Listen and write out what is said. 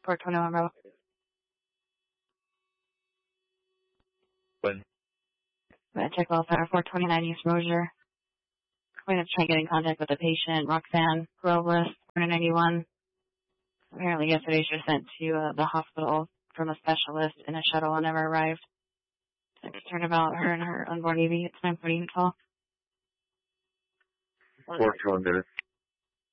421 Bravo. When? Check welfare, 429 East Rozier. We're going to try and get in contact with the patient, Roxanne Robles, 491. Apparently yesterday she was sent to the hospital from a specialist in a shuttle and never arrived. So concerned about her and her unborn baby. It's 9:40 call. 4 minutes.